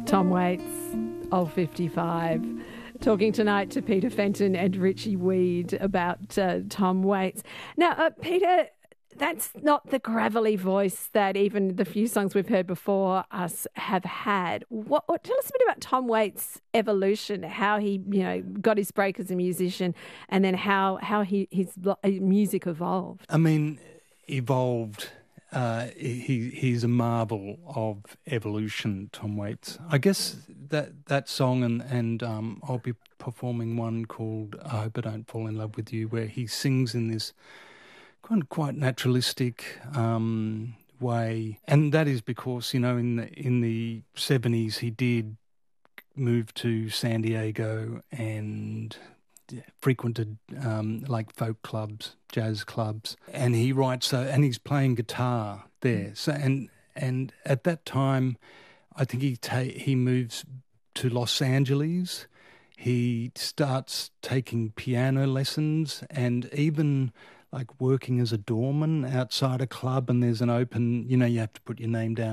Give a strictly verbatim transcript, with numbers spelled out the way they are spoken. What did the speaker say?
Tom Waits, Old fifty-five. Talking tonight to Peter Fenton and Richie Weed about uh, Tom Waits. Now, uh, Peter, that's not the gravelly voice that even the few songs we've heard before us have had. What, what, tell us a bit about Tom Waits' evolution, how he, you know, got his break as a musician, and then how how he, his music evolved. I mean, evolved. Uh, he he's a marvel of evolution, Tom Waits. I guess that that song and and um, I'll be performing one called "I Hope I Don't Fall in Love with You," where he sings in this kind of quite naturalistic um, way, and that is because, you know, in the in the seventies he did move to San Diego and frequented um, like folk clubs, jazz clubs, and he writes uh, and he's playing guitar there. So and and at that time, I think he ta- he moves to Los Angeles. He starts taking piano lessons and even like working as a doorman outside a club, and there's an open, you know, you have to put your name down